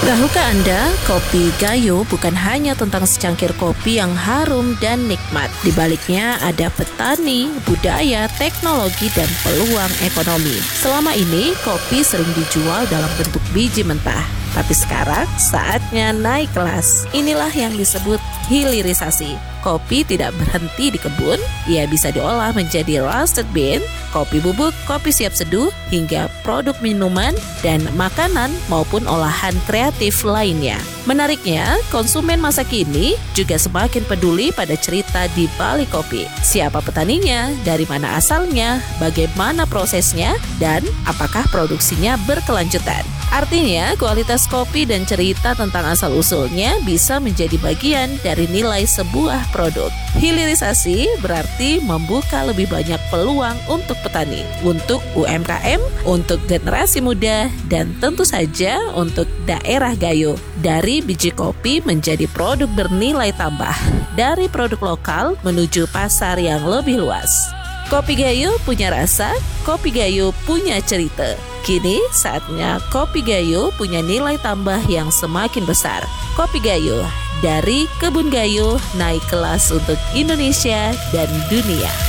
Tahukah Anda, kopi Gayo bukan hanya tentang secangkir kopi yang harum dan nikmat. Di baliknya ada petani, budaya, teknologi, dan peluang ekonomi. Selama ini, kopi sering dijual dalam bentuk biji mentah. Tapi sekarang, saatnya naik kelas. Inilah yang disebut hilirisasi. Kopi tidak berhenti di kebun, ia bisa diolah menjadi roasted bean, kopi bubuk, kopi siap seduh, hingga produk minuman dan makanan maupun olahan kreatif lainnya. Menariknya, konsumen masa kini juga semakin peduli pada cerita di balik kopi. Siapa petaninya, dari mana asalnya, bagaimana prosesnya, dan apakah produksinya berkelanjutan. Artinya, kualitas kopi dan cerita tentang asal-usulnya bisa menjadi bagian dari nilai sebuah produk. Hilirisasi berarti membuka lebih banyak peluang untuk petani, untuk UMKM, untuk generasi muda, dan tentu saja untuk daerah Gayo. Dari biji kopi menjadi produk bernilai tambah, dari produk lokal menuju pasar yang lebih luas. Kopi Gayo punya rasa, kopi Gayo punya cerita. Kini saatnya kopi Gayo punya nilai tambah yang semakin besar. Kopi Gayo, dari kebun Gayo naik kelas untuk Indonesia dan dunia.